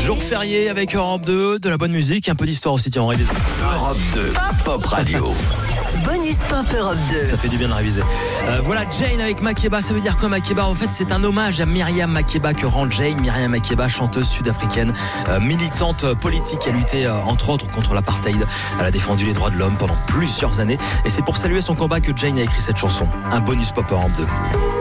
Jour férié avec Europe 2, de la bonne musique, un peu d'histoire aussi, tiens, on révise. Europe 2, Pop Radio. Bonus Pop Europe 2. Ça fait du bien de réviser. Voilà, Jane avec Makeba, ça veut dire quoi Makeba? En fait, c'est un hommage à Myriam Makeba que rend Jane. Myriam Makeba, chanteuse sud-africaine, militante politique, qui a lutté entre autres contre l'apartheid. Elle a défendu les droits de l'homme pendant plusieurs années. Et c'est pour saluer son combat que Jane a écrit cette chanson. Un bonus Pop Europe 2.